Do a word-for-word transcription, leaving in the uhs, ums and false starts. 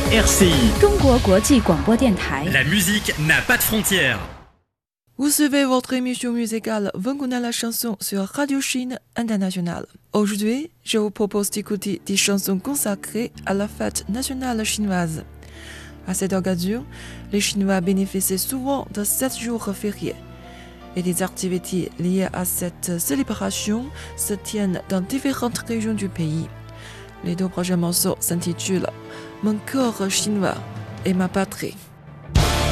R C I 中国国际广播电台。 La musique n'a pas de frontières. Vous suivez votre émission musicale Venguna la chanson sur Radio Chine Internationale. Aujourd'hui, je vous propose d'écouter des chansons consacrées à la fête nationale chinoise. À cette occasion, les Chinois bénéficient souvent de sept jours fériés. Et des activités liées à cette célébration se tiennent dans différentes régions du pays. Les deux prochains morceaux s'intitulent Mon corps chinois et ma patrie.